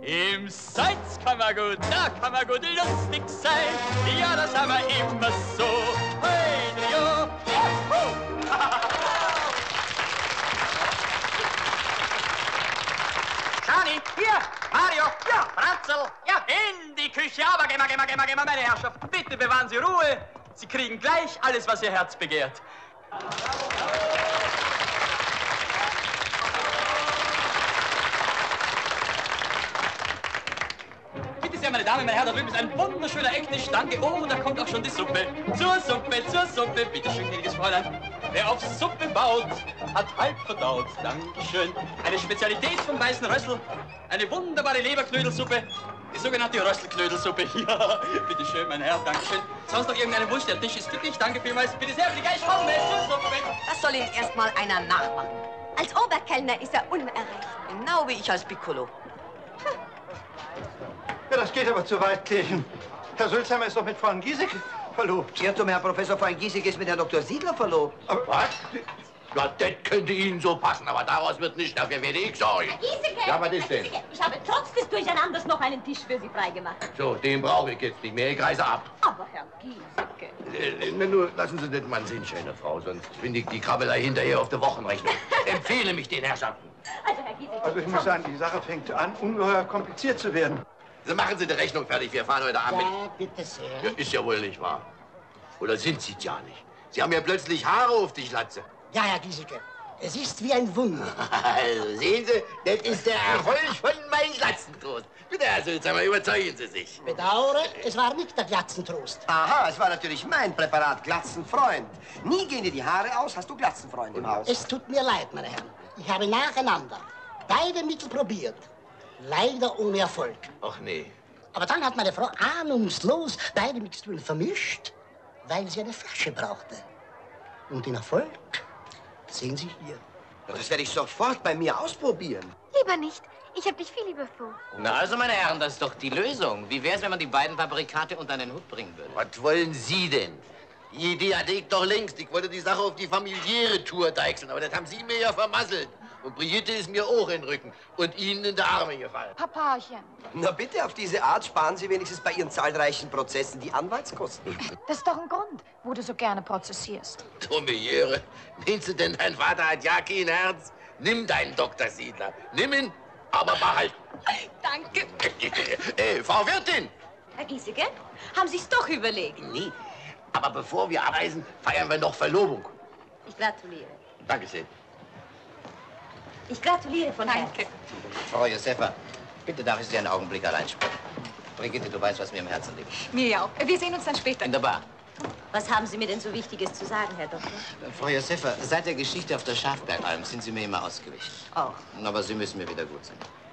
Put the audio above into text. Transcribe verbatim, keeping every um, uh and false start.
Im Salzkammergut, da kann man gut lustig sein. Ja, das haben wir immer so. Hey, Trio. Schani, hier, Mario, ja, Franzl, ja, in die Küche. Aber geh mal, geh mal, geh mal, geh mal, meine Herrschaft. Bitte bewahren Sie Ruhe. Sie kriegen gleich alles, was Ihr Herz begehrt. Bitte sehr, meine Damen, mein Herr, da drüben ist ein wunderschöner Ecktisch. Danke. Oh, da kommt auch schon die Suppe. Zur Suppe, zur Suppe. Bitte schön, gnädiges Fräulein. Wer auf Suppe baut, hat halb verdaut. Dankeschön. Eine Spezialität vom Weißen Rössel. Eine wunderbare Leberknödelsuppe. Die sogenannte Rösselknödelsuppe. Ja, bitte schön, mein Herr. Dankeschön. Sonst noch irgendeinen Wunsch? Der Tisch ist glücklich. Danke vielmals. Bitte sehr, bitte gleich kommen. Zur Suppe. Das soll ihm erst mal einer nachmachen. Als Oberkellner ist er unerreicht. Genau wie ich als Piccolo. Ja, das geht aber zu weit, Kirchen. Herr Sulzheimer ist doch mit Frau Giesecke verlobt. Irrtum, Herr Professor, Frau Giesecke ist mit Herrn Doktor Siedler verlobt. Aber was? Ja, das könnte Ihnen so passen, aber daraus wird nicht, dafür werde ich sorgen. Herr Giesecke! Ja, was ist denn? Ich habe trotz des Durcheinanders noch einen Tisch für Sie freigemacht. So, den brauche ich jetzt nicht mehr, ich reise ab. Aber Herr Giesecke... Äh, nur lassen Sie das mal sehen, schöne Frau, sonst finde ich die Krabbelei hinterher auf der Wochenrechnung. Empfehle mich den Herrschaften. Also, Herr Giesecke... Also ich muss sagen, die Sache fängt an, ungeheuer kompliziert zu werden. So, machen Sie die Rechnung fertig, wir fahren heute Abend. Ja, bitte sehr. Ja, ist ja wohl nicht wahr. Oder sind Sie es ja nicht? Sie haben ja plötzlich Haare auf die Schlatze. Ja, Herr Giesecke, es ist wie ein Wunder. Also, sehen Sie, das ist der Erfolg von meinem Glatzentrost. Bitte, Herr Sulzheimer, überzeugen Sie sich. Bedauere, es war nicht der Glatzentrost. Aha, es war natürlich mein Präparat, Glatzenfreund. Nie gehen dir die Haare aus, hast du Glatzenfreund im Haus. Es tut mir leid, meine Herren. Ich habe nacheinander beide Mittel probiert. Leider ohne Erfolg. Ach nee. Aber dann hat meine Frau ahnungslos beide Mixturen vermischt, weil sie eine Flasche brauchte. Und den Erfolg sehen Sie hier. Das werde ich sofort bei mir ausprobieren. Lieber nicht. Ich hab dich viel lieber vor. Na also, meine Herren, das ist doch die Lösung. Wie wär's, wenn man die beiden Fabrikate unter einen Hut bringen würde? Was wollen Sie denn? Die Idee hatte ich doch längst. Ich wollte die Sache auf die familiäre Tour deichseln, aber das haben Sie mir ja vermasselt. Und Brigitte ist mir auch in den Rücken und Ihnen in die Arme gefallen. Papachen. Na bitte, auf diese Art sparen Sie wenigstens bei Ihren zahlreichen Prozessen die Anwaltskosten. Das ist doch ein Grund, wo du so gerne prozessierst. Dumme Jöre. Meinst du denn, dein Vater hat ja kein Herz? Nimm deinen Doktor Siedler. Nimm ihn, aber behalten. Danke. Äh, Frau Wirtin. Herr Giesecke, haben Sie es doch überlegt? Nee, aber bevor wir abreisen, feiern wir noch Verlobung. Ich gratuliere. Dankeschön. Ich gratuliere von Herzen. Frau Josefa, bitte darf ich Sie einen Augenblick allein sprechen. Brigitte, du weißt, was mir im Herzen liegt. Mir ja auch. Wir sehen uns dann später. In der Bar. Was haben Sie mir denn so Wichtiges zu sagen, Herr Doktor? Frau Josefa, seit der Geschichte auf der Schafbergalm sind Sie mir immer ausgewichen. Auch. Aber Sie müssen mir wieder gut sein.